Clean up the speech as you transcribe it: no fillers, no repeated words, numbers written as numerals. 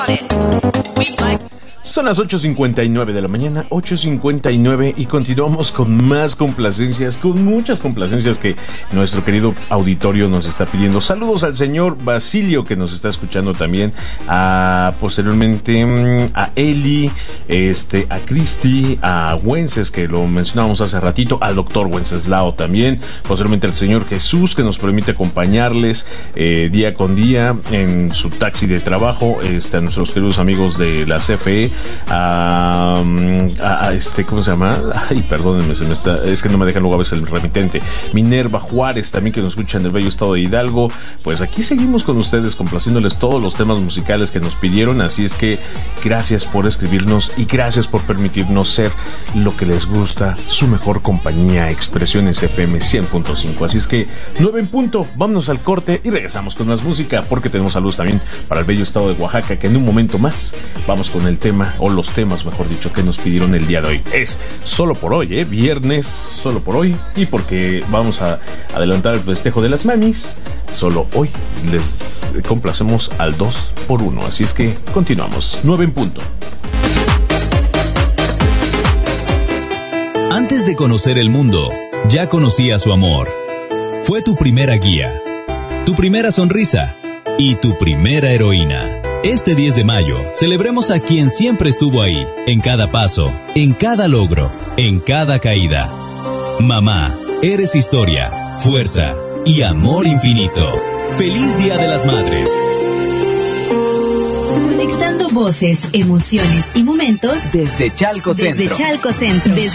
Son las 8:59 de la mañana, 8:59, y continuamos con más complacencias, con muchas complacencias que nuestro querido auditorio nos está pidiendo. Saludos al señor Basilio, que nos está escuchando también, posteriormente a Eli, a Cristi, a Wences, que lo mencionábamos hace ratito, al doctor Wenceslao también, posteriormente al señor Jesús, que nos permite acompañarles día con día en su taxi de trabajo, a nuestros queridos amigos de la CFE, ¿cómo se llama? Ay, perdónenme, es que no me dejan luego a veces el remitente. Minerva Juárez también, que nos escucha en el bello estado de Hidalgo. Pues aquí seguimos con ustedes, complaciéndoles todos los temas musicales que nos pidieron, así es que gracias por escribirnos y gracias por permitirnos ser lo que les gusta, su mejor compañía, Expresiones FM 100.5. Así es que 9 en punto, vámonos al corte y regresamos con más música, porque tenemos saludos también para el bello estado de Oaxaca, que en un momento más vamos con el tema, o los temas, mejor dicho, que nos pidieron el día de hoy. Es solo por hoy, viernes, solo por hoy, y porque vamos a adelantar el festejo de las mamis, solo hoy les complacemos al 2x1. Así es que continuamos, 9 en punto. Antes de conocer el mundo, ya conocía su amor. Fue tu primera guía, tu primera sonrisa y tu primera heroína. Este 10 de mayo, celebremos a quien siempre estuvo ahí, en cada paso, en cada logro, en cada caída. Mamá, eres historia, fuerza y amor infinito. ¡Feliz Día de las Madres! Conectando voces, emociones y momentos desde Chalco Centro.